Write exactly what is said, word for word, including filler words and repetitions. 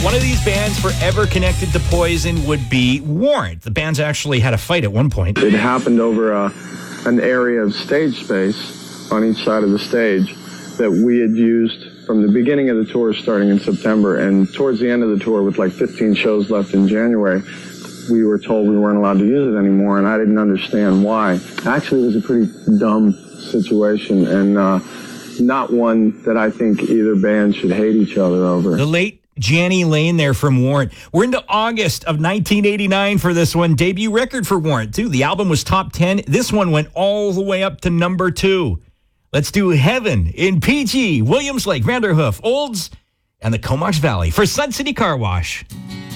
One of these bands forever connected to Poison would be Warrant. The bands actually had a fight at one point. It happened over uh, an area of stage space on each side of the stage that we had used from the beginning of the tour starting in September, and towards the end of the tour with like fifteen shows left in January, we were told we weren't allowed to use it anymore, and I didn't understand why. Actually, it was a pretty dumb situation, and uh, not one that I think either band should hate each other over. The late Janny Lane there from Warrant. We're into August of nineteen eighty-nine for this one. Debut record for Warrant, too. The album was top ten. This one went all the way up to number two. Let's do Heaven in P G, Williams Lake, Vanderhoof, Olds, and the Comox Valley for Sun City Car Wash.